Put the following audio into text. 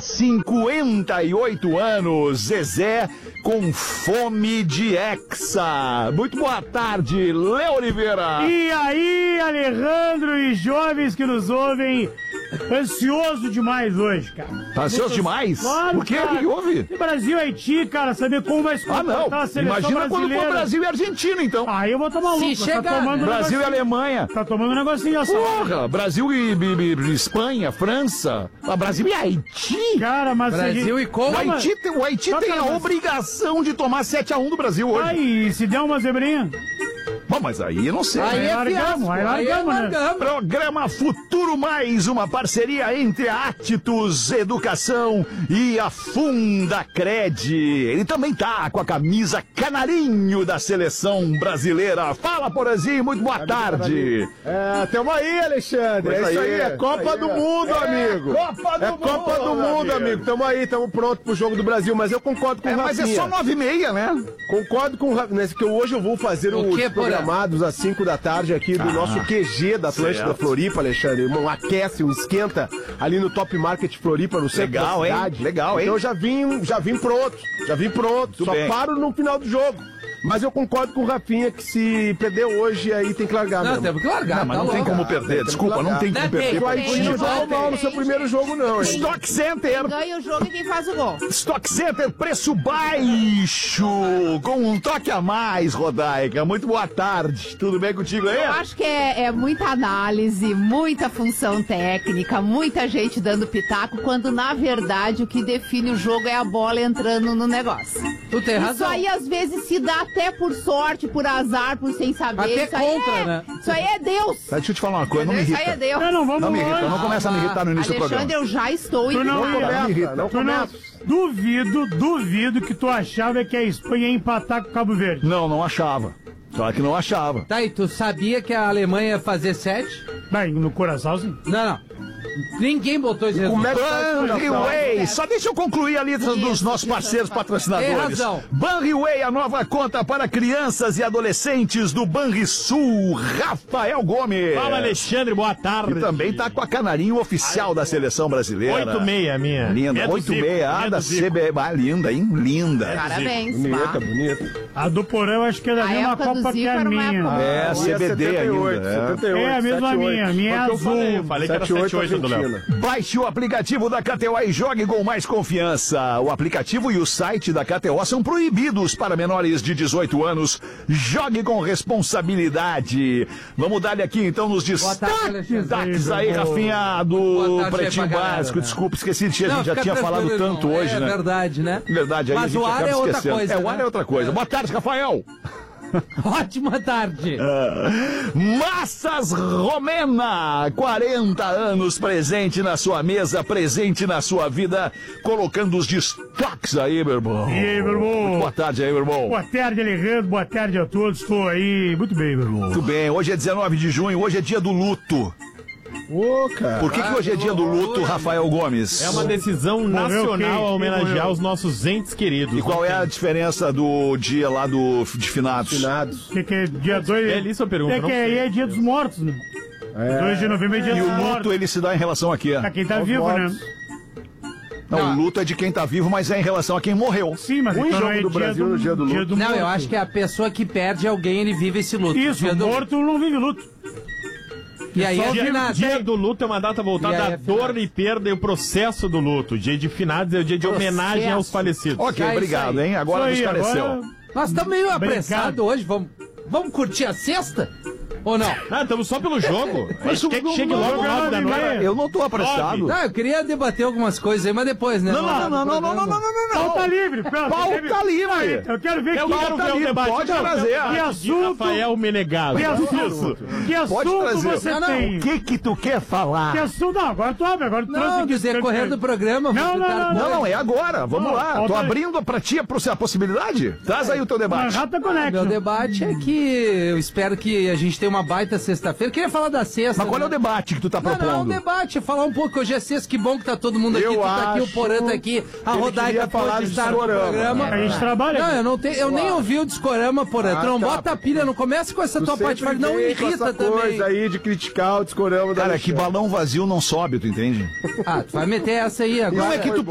58 anos. Zezé com fome de hexa. Muito boa tarde, Léo Oliveira. E aí, Alejandro e jovens que nos ouvem, ansioso demais hoje, cara. Tá ansioso demais? Claro, Por quê? cara. O que houve? E Brasil e Haiti, cara, saber como vai se comportar a seleção Imagina brasileira. quando for Brasil e Argentina, então. Aí eu vou tomar louco. Se chegar, tá tomando Brasil e negocinho. Alemanha. Tá tomando um negocinho essa hora. Porra, Brasil e Espanha, França. Brasil e Haiti. Cara, mas Brasil e como? O Haiti Só tem que- a obrigação de tomar 7-1 do Brasil hoje. Aí, se der uma zebrinha, Bom, mas aí eu não sei. Aí é largamos, fiasco, aí aí é largamos, né? largamos. Programa Futuro Mais, uma parceria entre a Atitudes Educação e a Fundacred. Ele também tá com a camisa canarinho da seleção brasileira. Fala, Porazinho, muito boa tarde. Tamo aí, Alexandre. Pois É isso aí. aí, é Copa do Mundo, amigo. Copa do Mundo, amigo. Tamo aí, tamo pronto pro jogo do Brasil, mas eu concordo com o Mas é Rafinha. só 9h30, né? Concordo com o Rafinha, que hoje eu vou fazer O os quê, Porã? programados às 5 da tarde aqui do nosso QG da Atlântida certo. Floripa, Alexandre. Um aquece, um esquenta ali no Top Market Floripa, no centro Legal, da hein? cidade. Legal, hein? Então eu já vim pronto. Tudo Só bem. paro no final do jogo. Mas eu concordo com o Rafinha que se perder hoje, aí tem que largar Não, mesmo. temos que largar. Não, mas tá não tem louco. como perder. Desculpa, não tem como Não tem. perder. O Haiti não jogou mal no seu primeiro jogo, não, hein? Stock Center. Ganha o jogo e quem faz o gol. Stock Center, preço baixo, com um toque a mais, Rodaica. Muito boa tarde. Tudo bem contigo aí? Eu acho que é muita análise, muita função técnica, muita gente dando pitaco, quando na verdade o que define o jogo é a bola entrando no negócio. Tu tem Isso razão. aí às vezes se dá até por sorte, por azar, por sem saber. Até Isso aí contra, é, né? Isso aí é Deus. Tá, deixa eu te falar uma coisa, não me Isso aí é irrita. Deus. não vamos Não me irrita, longe. não começa a me irritar no início do programa. Alexandre, eu já estou Tu não irritada. Não começa, não Tu não, começa. duvido que tu achava que a Espanha ia empatar com o Cabo Verde. Não achava. Claro que não achava. Tá, e tu sabia que a Alemanha ia fazer 7? Bem, no coração, sim. Não. Ninguém botou esse Como resultado. é que tá esse coração? Banriway, só deixa eu concluir a lista dos Isso, nossos parceiros tem patrocinadores. razão. Banriway, a nova conta para crianças e adolescentes do Banrisul, Rafael Gomes. Fala, Alexandre, boa tarde. E também tá com a canarinho oficial da seleção brasileira. 8,6 minha. Linda, É do 8,6, Zico, da é do Zico. CB, linda, hein? Linda. Parabéns. Bonita, Vá. bonita. A do Porã eu acho que é da A mesma época do Copa que Zico a era uma minha. época É, E CBD 78, ainda. É. 78, É a mesma 78. minha, a minha é Foi o que eu falei, azul. eu falei que era 78 7,8 do Léo. Argentina. Baixe o aplicativo da KTO e jogue com mais confiança. O aplicativo e o site da KTO são proibidos para menores de 18 anos. Jogue com responsabilidade. Vamos dar-lhe aqui então nos Boa tarde, Alexandre. destaques aí, Rafinha, do Boa tarde aí Pretinho pra galera, Básico. né? Desculpa, esqueci de ti, a Não, gente já fica tinha tranquilo, falado irmão. tanto hoje, É né? verdade, né? Verdade, aí Mas a gente o ar acaba é outra esquecendo. coisa, O ar né? é outra coisa. Boa tarde, Rafael. Ótima tarde. Massas Romena, 40 anos presente na sua mesa, presente na sua vida, colocando os destaques aí, meu irmão. E aí, meu irmão? Boa tarde aí, meu irmão. Boa tarde, Alejandro. Boa tarde a todos. Estou aí. Muito bem, meu irmão. Muito bem, hoje é 19 de junho, hoje é dia do luto. Ô, cara. Por que hoje é dia do luto, Rafael Gomes? É uma decisão Morreu nacional quem? a homenagear Morreu. os nossos entes queridos. E qual é a diferença do dia lá de finados? Finados. Que é dia 2? É ali sua pergunta, É não que aí sei. é dia dos mortos, né? 2 de novembro é dia E dos o luto, mortos. ele se dá em relação a quê? Pra quem tá Aos vivo, mortos. né? Não, o luto é de quem tá vivo, mas é em relação a quem morreu. Sim, mas Um então jogo não é do dia Brasil no dia do luto. Não, morto. eu acho que a pessoa que perde alguém, ele vive esse luto. Isso, Dia o do- morto não vive luto. E aí é Só finados. Dia do luto é uma data voltada E aí à é dor finados. e perda e o processo do luto. Dia de finados é o dia de Processo. homenagem aos falecidos. Ok, É isso obrigado, aí. hein? Agora me Isso aí, esclareceu. agora- Nós estamos meio Obrigado. apressados hoje. Vamos curtir a sexta? Ou não? Ah, estamos só pelo jogo. Mas Quer que chegue logo não, 9 da não, noite? Eu não tô apressado. Não, eu queria debater algumas coisas aí, mas depois, né? Não. Pauta livre, pronto. Pauta livre. Eu quero ver Eu que quero ver o debate. Pode Não, trazer. debate Que de assunto- Rafael Menegado. Que assunto trazer. você Não, não. tem? O que tu quer falar? Que assunto? Não, agora tu abre, agora tu trouxe Não, aqui do esse decorrer canto. do programa. Não, vou não, tentar- não, Não, é agora. Vamos Não, lá. pauta Tô aí. abrindo pra ti a possibilidade. Traz aí o teu debate. Manhattan Meu Connection. debate é que eu espero que a gente tenha uma baita sexta-feira. Queria falar da sexta. Mas qual é o né? debate que tu tá Não, propondo? não, é um debate, falar um pouco. Hoje é sexta, que bom que tá todo mundo aqui. Eu Tu tá aqui, o acho Porã tá aqui, a que ele Rodaica queria falar pode de estar no discorama. programa. A gente trabalha. Não, eu nem ouvi o discorama, Porã. Tu não tá. bota a pilha, não começa com essa Tu tua parte, sempre não vem com irrita essa também. coisa aí de criticar o discorama da Cara, que Alexandre. balão vazio não sobe, tu entende? Ah, tu vai meter essa aí agora. Não é que tu